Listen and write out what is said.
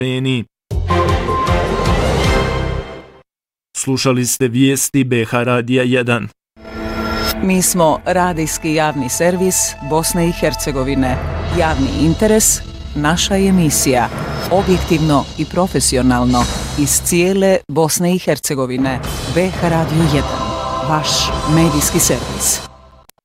stepeni. Slušali ste vijesti BH Radija 1. Mi smo radijski javni servis Bosne i Hercegovine. Javni interes, naša emisija. Objektivno i profesionalno iz cijele Bosne i Hercegovine. BH Radio 1. Vaš medijski servis.